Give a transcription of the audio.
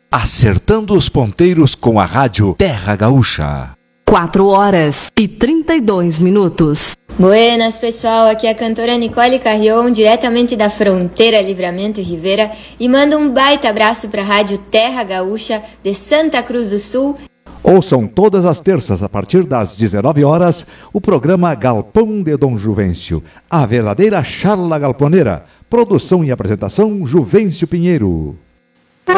Acertando os ponteiros com a rádio Terra Gaúcha. 4h32. Buenas, pessoal. Aqui é a cantora Nicole Carrion, diretamente da fronteira Livramento e Rivera, e manda um baita abraço para a rádio Terra Gaúcha de Santa Cruz do Sul. Ouçam todas as terças, a partir das 19 horas, o programa Galpão de Dom Juvencio, a verdadeira charla galponeira. Produção e apresentação, Juvencio Pinheiro.